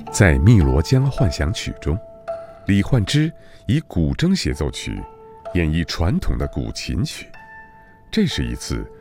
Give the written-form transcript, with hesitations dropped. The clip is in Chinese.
在《汨罗江幻想曲》中，李焕之以古筝协奏曲演绎传统的古琴曲，这是一次